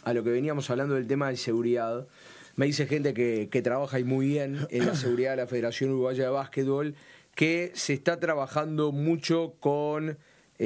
a lo que veníamos hablando del tema de seguridad, me dice gente que trabaja y muy bien en la seguridad de la Federación Uruguaya de Básquetbol, que se está trabajando mucho con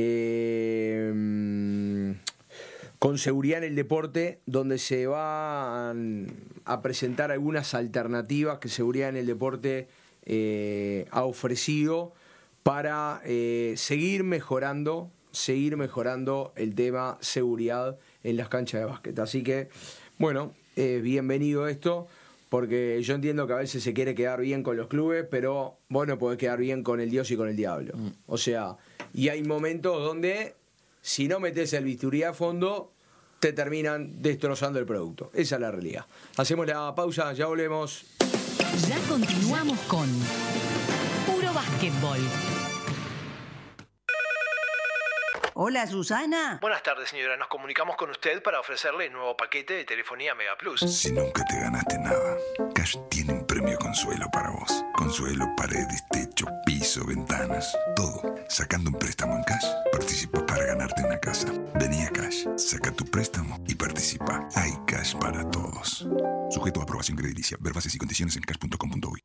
seguridad en el deporte, donde se van a presentar algunas alternativas que Seguridad en el Deporte ha ofrecido para seguir mejorando el tema seguridad en las canchas de básquet. Así que, bueno, bienvenido esto, porque yo entiendo que a veces se quiere quedar bien con los clubes, pero vos no podés quedar bien con el Dios y con el diablo. O sea, y hay momentos donde, si no metés el bisturí a fondo, te terminan destrozando el producto. Esa es la realidad. Hacemos la pausa, ya volvemos. Ya continuamos con Puro Básquetbol. Hola, Susana. Buenas tardes, señora. Nos comunicamos con usted para ofrecerle el nuevo paquete de telefonía Mega Plus. Si nunca te ganaste nada, Cash tiene un premio consuelo para vos. Consuelo, paredes, techo, piso, ventanas, todo. Sacando un préstamo en Cash, participa para ganarte una casa. Vení a Cash, saca tu préstamo y participa. Hay Cash para todos. Sujeto a aprobación crediticia. Ver bases y condiciones en cash.com.uy.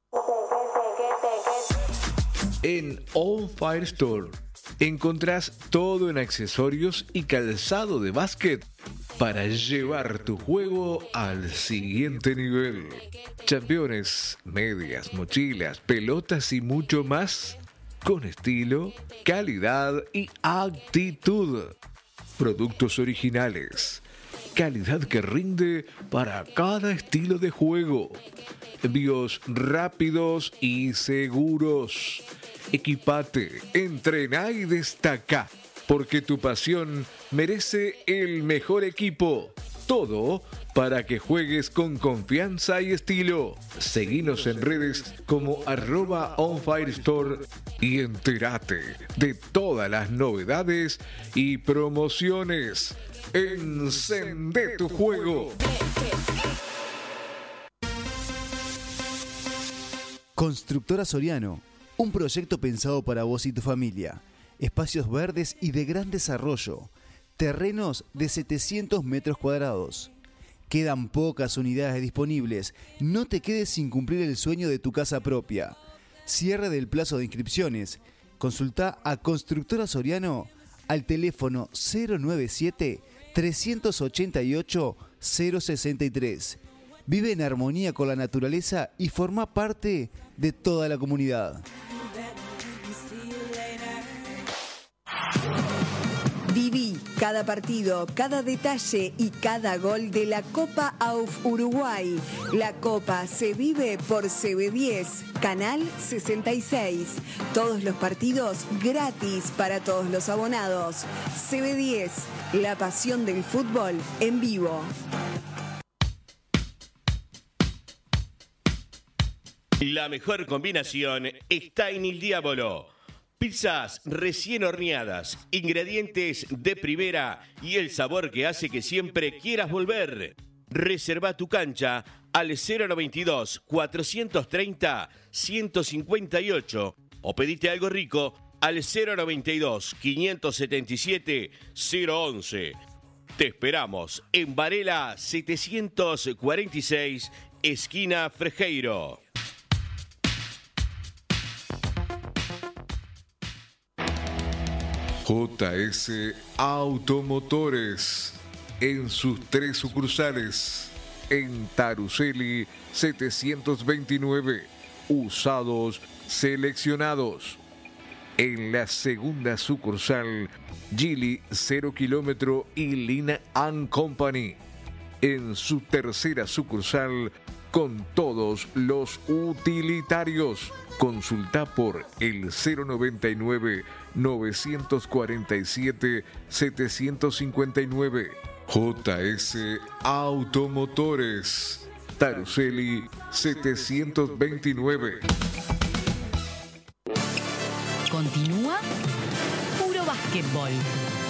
En On Fire Store encontrás todo en accesorios y calzado de básquet para llevar tu juego al siguiente nivel. Championes, medias, mochilas, pelotas y mucho más con estilo, calidad y actitud. Productos originales, calidad que rinde para cada estilo de juego. Envíos rápidos y seguros. Equipate, entrená y destaca, porque tu pasión merece el mejor equipo. Todo para que juegues con confianza y estilo. Seguinos en redes como @OnFireStore y entérate de todas las novedades y promociones. Encendé tu juego. Constructora Soriano, un proyecto pensado para vos y tu familia. Espacios verdes y de gran desarrollo. Terrenos de 700 metros cuadrados. Quedan pocas unidades disponibles. No te quedes sin cumplir el sueño de tu casa propia. Cierre del plazo de inscripciones. Consulta a Constructora Soriano al teléfono 097-388-063. Vive en armonía con la naturaleza y forma parte de toda la comunidad. Viví cada partido, cada detalle y cada gol de la Copa AUF Uruguay. La Copa se vive por CB10, Canal 66. Todos los partidos gratis para todos los abonados. CB10, la pasión del fútbol en vivo. La mejor combinación está en Il Diavolo. Pizzas recién horneadas, ingredientes de primera y el sabor que hace que siempre quieras volver. Reserva tu cancha al 092-430-158 o pedite algo rico al 092-577-011. Te esperamos en Varela 746, esquina Frejeiro. JS Automotores, en sus 3 sucursales, en Taruseli 729, usados seleccionados. En la segunda sucursal, Gili 0 kilómetro y Lina & Company. En su tercera sucursal, con todos los utilitarios. Consulta por el 099-947-759. JS Automotores, Taruseli 729. Continúa Puro Básquetbol.